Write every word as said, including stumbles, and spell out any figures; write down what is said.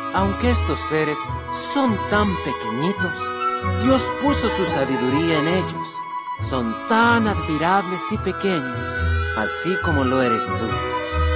Aunque estos seres son tan pequeñitos, Dios puso su sabiduría en ellos. Son tan admirables y pequeños, así como lo eres tú.